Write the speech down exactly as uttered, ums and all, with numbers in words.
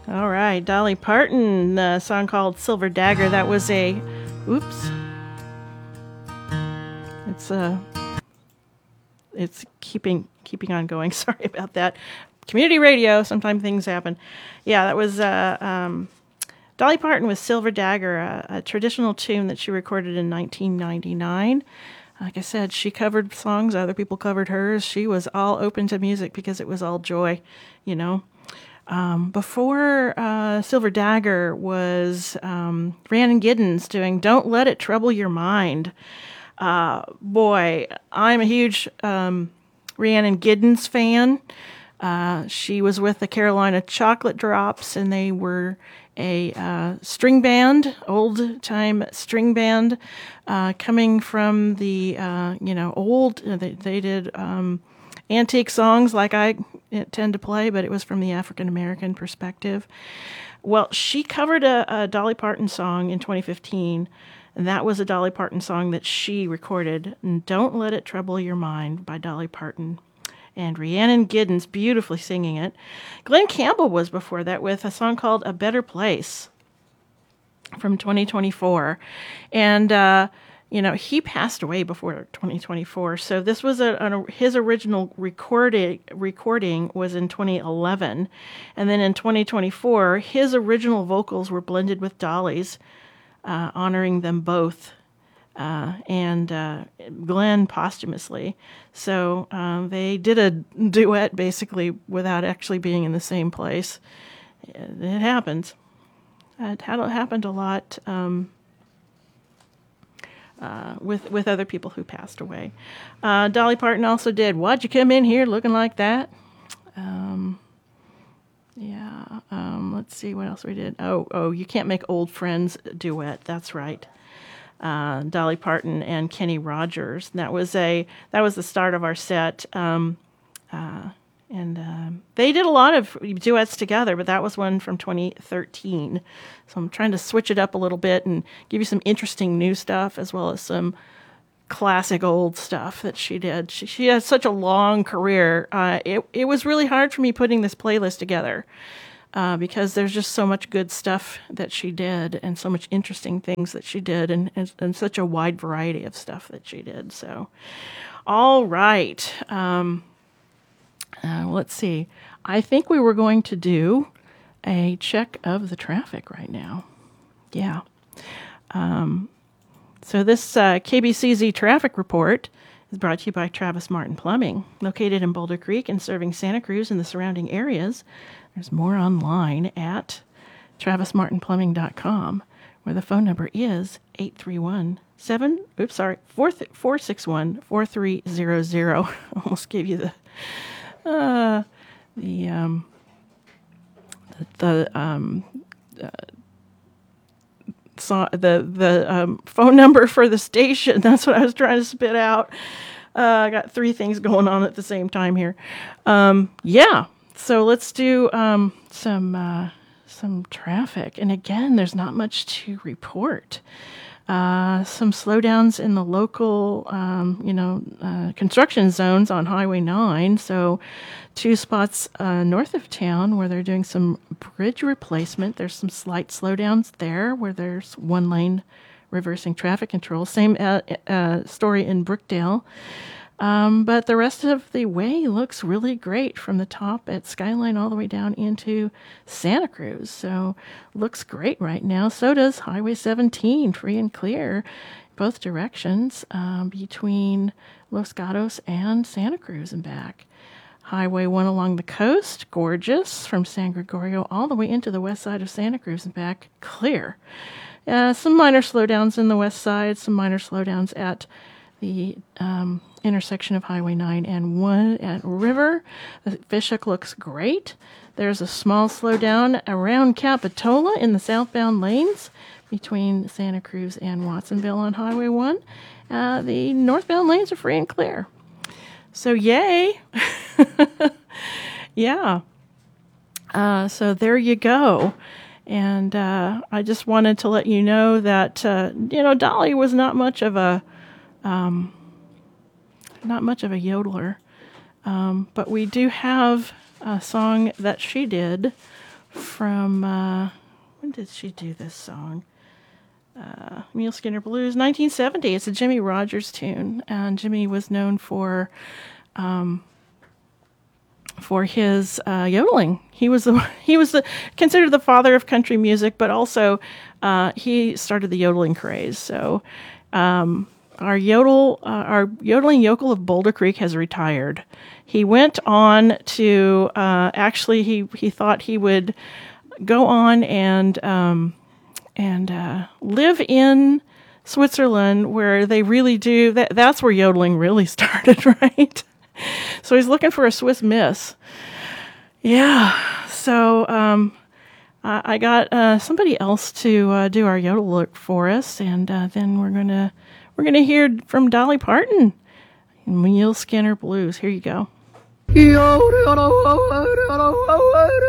All right, Dolly Parton, a song called Silver Dagger. That was a, oops, it's uh, it's keeping keeping on going. Sorry about that. Community radio, sometimes things happen. Yeah, that was uh, um, Dolly Parton with Silver Dagger, a, a traditional tune that she recorded in nineteen ninety-nine. Like I said, she covered songs, other people covered hers. She was all open to music because it was all joy, you know. Um, before uh, Silver Dagger was um, Rhiannon Giddens doing Don't Let It Trouble Your Mind. Uh, boy, I'm a huge um, Rhiannon Giddens fan. Uh, she was with the Carolina Chocolate Drops, and they were a uh, string band, old-time string band, uh, coming from the, uh, you know, old, they, they did... Um, antique songs like I tend to play, but it was from the African-American perspective. Well, she covered a, a Dolly Parton song in twenty fifteen, and that was a Dolly Parton song that she recorded, Don't Let It Trouble Your Mind by Dolly Parton. And Rhiannon Giddens beautifully singing it. Glenn Campbell was before that with a song called A Better Place from twenty twenty-four. And, uh, you know, he passed away before twenty twenty-four. So this was a, a his original recording recording was in twenty eleven, and then in twenty twenty-four, his original vocals were blended with Dolly's, uh, honoring them both, uh, and uh, Glenn posthumously. So um, they did a duet basically without actually being in the same place. It happens. It had happened a lot. Um, Uh, with with other people who passed away. Uh, Dolly Parton also did Why'd You Come In Here Looking Like That? Um, yeah, um, let's see what else we did. Oh, oh, You Can't Make Old Friends duet. That's right. Uh, Dolly Parton and Kenny Rogers. That was a that was the start of our set. Um, uh, and um, they did a lot of duets together, but that was one from twenty thirteen. So I'm trying to switch it up a little bit and give you some interesting new stuff as well as some classic old stuff that she did. She, she has such a long career. Uh, it, it was really hard for me putting this playlist together uh, because there's just so much good stuff that she did and so much interesting things that she did and, and, and such a wide variety of stuff that she did. So, all right. Um, uh, let's see. I think we were going to do a check of the traffic right now. Yeah. Um, so this uh, K B C Z traffic report is brought to you by Travis Martin Plumbing, located in Boulder Creek and serving Santa Cruz and the surrounding areas. There's more online at travis martin plumbing dot com, where the phone number is eight three one seven, oops, sorry, four six one four three zero zero. Almost gave you the, uh, the, um, the, the um, uh, saw the the um, phone number for the station. That's what I was trying to spit out. Uh, I got three things going on at the same time here. Um, yeah, so let's do um, some uh, some traffic. And again, there's not much to report. Uh, some slowdowns in the local, um, you know, uh, construction zones on Highway nine. So two spots uh, north of town where they're doing some bridge replacement. There's some slight slowdowns there where there's one lane reversing traffic control. Same uh, uh, story in Brookdale. Um, but the rest of the way looks really great from the top at Skyline all the way down into Santa Cruz. So looks great right now. So does Highway seventeen, free and clear, both directions um, between Los Gatos and Santa Cruz and back. Highway one along the coast, gorgeous, from San Gregorio all the way into the west side of Santa Cruz and back, clear. Uh, some minor slowdowns in the west side, some minor slowdowns at the um, intersection of Highway nine and one at River. The Fishhook looks great. There's a small slowdown around Capitola in the southbound lanes between Santa Cruz and Watsonville on Highway one. Uh, the northbound lanes are free and clear. So yay. Yeah. Uh, so there you go. And uh, I just wanted to let you know that, uh, you know, Dolly was not much of a Um, not much of a yodeler, um, but we do have a song that she did from, uh, when did she do this song? Uh, Mule Skinner Blues, nineteen seventy. It's a Jimmy Rogers tune, and Jimmy was known for um, for his uh, yodeling. He was the he was the considered the father of country music, but also uh, he started the yodeling craze. So um, our yodel, uh, our yodeling yokel of Boulder Creek has retired. He went on to uh, actually he he thought he would go on and. Um, and uh, live in Switzerland, where they really do, that, that's where yodeling really started, right? So he's looking for a Swiss miss. Yeah, so um, I, I got uh, somebody else to uh, do our yodel look for us, and uh, then we're gonna we're gonna hear from Dolly Parton, Mule Skinner Blues. Here you go.